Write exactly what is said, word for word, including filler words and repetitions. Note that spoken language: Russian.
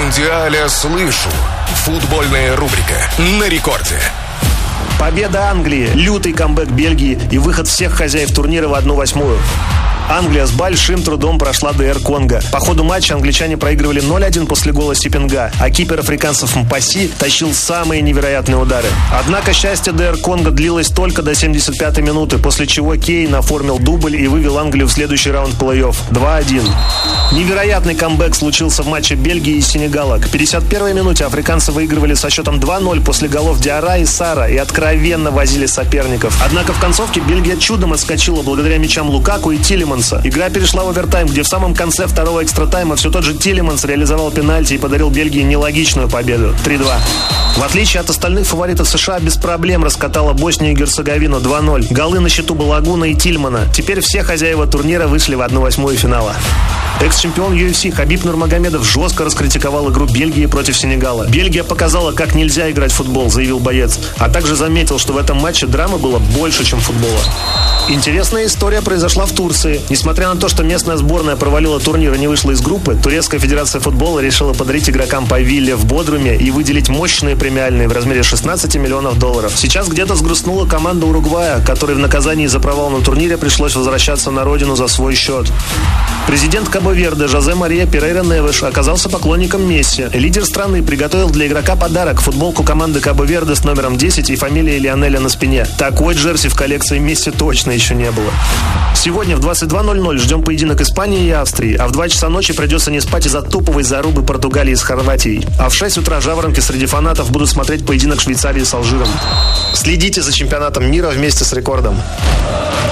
Мундиаля слышу. Футбольная рубрика на рекорде. Победа Англии, лютый камбэк Бельгии и выход всех хозяев турнира в одну восьмую. Англия с большим трудом прошла ДР Конго. По ходу матча англичане проигрывали ноль один после гола Сипинга, а кипер африканцев Мпаси тащил самые невероятные удары. Однако счастье ДР Конго длилось только до семьдесят пятой минуты, после чего Кейн оформил дубль и вывел Англию в следующий раунд плей-офф два один. Невероятный камбэк случился в матче Бельгии и Сенегала. К пятьдесят первой минуте африканцы выигрывали со счетом два ноль после голов Диара и Сара и откровенно возили соперников. Однако в концовке Бельгия чудом отскочила благодаря мячам Лукаку и Тилеманса. Игра перешла в овертайм, где в самом конце второго экстратайма все тот же Тилеманс реализовал пенальти и подарил Бельгии нелогичную победу три два. В отличие от остальных фаворитов, США без проблем раскатала Боснию и Герцеговину два ноль. Голы на счету Балагуна и Тильмана. Теперь все хозяева турнира вышли в одну восьмую финала. Экс-чемпион ю эф си Хабиб Нурмагомедов жестко раскритиковал игру Бельгии против Сенегала. Бельгия показала, как нельзя играть в футбол, заявил боец. А также заметил, что в этом матче драмы было больше, чем футбола. Интересная история произошла в Турции. Несмотря на то, что местная сборная провалила турнир и не вышла из группы, Турецкая федерация футбола решила подарить игрокам по вилле в Бодруме и выделить мощные премиальные в размере шестнадцати миллионов долларов. Сейчас где-то сгрустнула команда Уругвая, которой в наказании за провал на турнире пришлось возвращаться на родину за свой счет. Президент Кабо-Верде Жозе Мария Перейра Невеш оказался поклонником Месси. Лидер страны приготовил для игрока подарок – футболку команды Кабо-Верде с номером десять и фамилией Лионеля на спине. Такой джерси в коллекции Месси точно еще не было. Сегодня в двадцать два ноль ноль ждем поединок Испании и Австрии, а в два часа ночи придется не спать из-за топовой зарубы Португалии с Хорватией. А в шесть утра жаворонки среди фанатов будут смотреть поединок Швейцарии с Алжиром. Следите за чемпионатом мира вместе с Рекордом.